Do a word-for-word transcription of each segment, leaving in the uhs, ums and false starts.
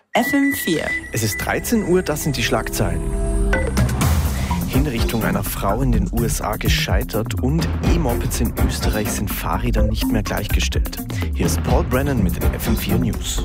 F M vier. Es ist dreizehn Uhr, das sind die Schlagzeilen. Hinrichtung einer Frau in den U S A gescheitert und E-Mopeds in Österreich sind Fahrrädern nicht mehr gleichgestellt. Hier ist Paul Brennan mit den F M vier News.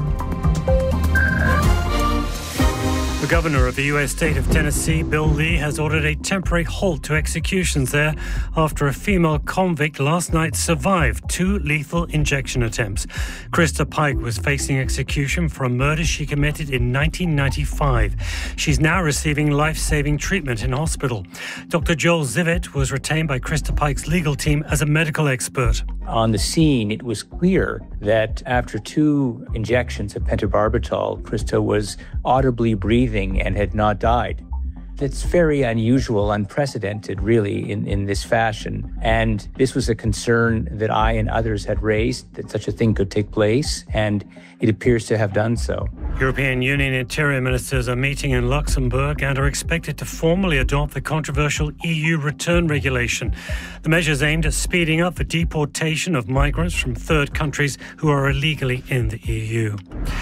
The governor of the U S state of Tennessee, Bill Lee, has ordered a temporary halt to executions there after a female convict last night survived two lethal injection attempts. Krista Pike was facing execution for a murder she committed in nineteen ninety-five. She's now receiving life-saving treatment in hospital. Doctor Joel Zivit was retained by Krista Pike's legal team as a medical expert. On the scene, it was clear that after two injections of pentobarbital, Krista was audibly breathing and had not died. That's very unusual, unprecedented, really, in, in this fashion. And this was a concern that I and others had raised, that such a thing could take place, and it appears to have done so. European Union interior ministers are meeting in Luxembourg and are expected to formally adopt the controversial E U return regulation. The measure is aimed at speeding up the deportation of migrants from third countries who are illegally in the E U.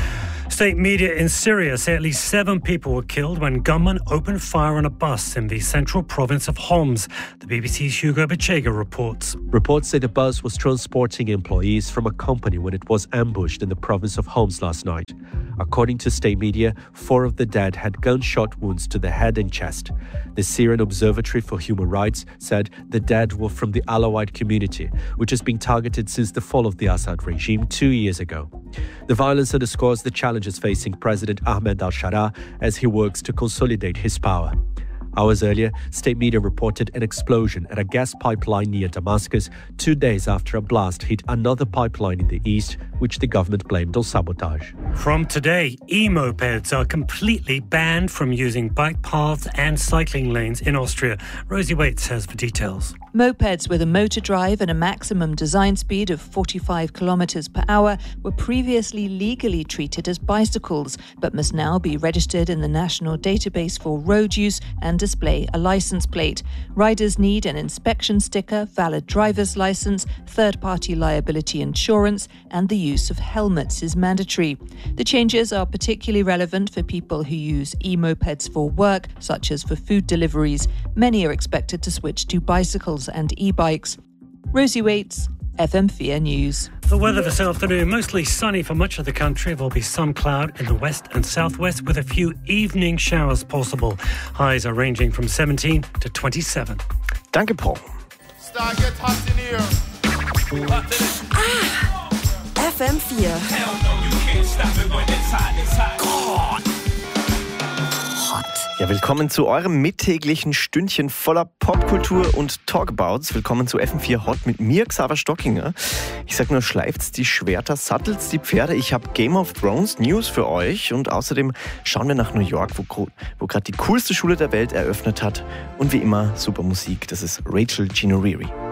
State media in Syria say at least seven people were killed when gunmen opened fire on a bus in the central province of Homs. The B B C's Hugo Bechega reports. Reports say the bus was transporting employees from a company when it was ambushed in the province of Homs last night. According to state media, four of the dead had gunshot wounds to the head and chest. The Syrian Observatory for Human Rights said the dead were from the Alawite community, which has been targeted since the fall of the Assad regime two years ago. The violence underscores the challenges facing President Ahmed al-Sharaa as he works to consolidate his power. Hours earlier, state media reported an explosion at a gas pipeline near Damascus two days after a blast hit another pipeline in the east, which the government blamed on sabotage. From today, e-mopeds are completely banned from using bike paths and cycling lanes in Austria. Rosie Waits has the details. Mopeds with a motor drive and a maximum design speed of forty-five kilometres per hour were previously legally treated as bicycles, but must now be registered in the National Database for Road Use and display a licence plate. Riders need an inspection sticker, valid driver's licence, third-party liability insurance, and the use of helmets is mandatory. The changes are particularly relevant for people who use e-mopeds for work, such as for food deliveries. Many are expected to switch to bicycles and e-bikes. Rosie Waits, F M four News. The weather this afternoon, mostly sunny for much of the country. There'll be some cloud in the west and southwest with a few evening showers possible. Highs are ranging from seventeen to twenty-seven. Danke, Paul. Start get hot in here. Ah, F M four. Hell no, you can't stop it when it's hot, it's hot. Hot. Ja, willkommen zu eurem mittäglichen Stündchen voller Popkultur und Talkabouts. Willkommen zu F M vier Hot mit mir, Xaver Stockinger. Ich sag nur, schleift's die Schwerter, sattelt's die Pferde. Ich habe Game of Thrones News für euch und außerdem schauen wir nach New York, wo, wo gerade die coolste Schule der Welt eröffnet hat. Und wie immer super Musik, das ist Rachel Ginoriri.